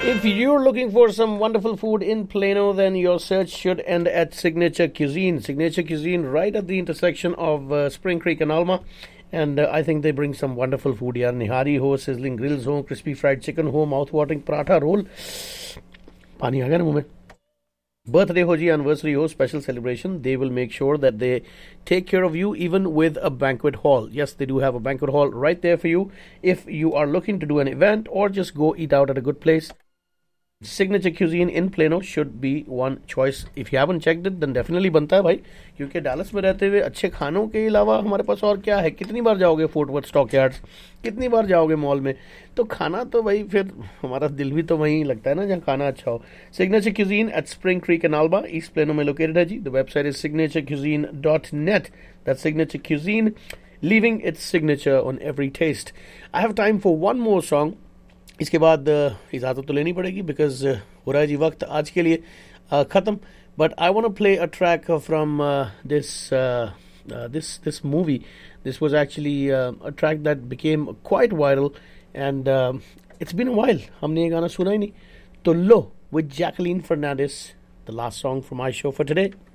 If you're looking for some wonderful food in Plano, then your search should end at Signature Cuisine. Signature Cuisine, right at the intersection of Spring Creek and Alma. And I think they bring some wonderful food here. Nihari ho, sizzling grills ho, crispy fried chicken ho, mouth-watering paratha roll. Pani aa gaya na muh mein. Birthday ho ji, anniversary ho, special celebration. They will make sure that they take care of you even with a banquet hall. Yes, they do have a banquet hall right there for you if you are looking to do an event or just go eat out at a good place. Signature Cuisine in Plano should be one choice. If you haven't checked it, then definitely बनता है भाई, क्योंकि Dallas में रहते हुए अच्छे खानों के अलावा हमारे पास और क्या है. कितनी बार जाओगे फोर्ट वर्थ स्टॉक यार्ड्स, कितनी बार जाओगे मॉल में, तो खाना तो भाई फिर हमारा दिल भी तो वहीं लगता है ना जहाँ खाना अच्छा हो. Signature Cuisine at Spring Creek and Alba, East Plano में located है जी. The website is signaturecuisine.net. That's Signature Cuisine, leaving its signature on every taste. I have time for one more song. इसके बाद इजाज़त तो लेनी पड़ेगी बिकॉज हो रहा है जी वक्त आज के लिए ख़त्म. But I want to play a track from this movie. This was actually a track that became quite viral and it's been a while हमने ये गाना सुना ही नहीं. तो लो with Jacqueline Fernandes, the last song from my show for today.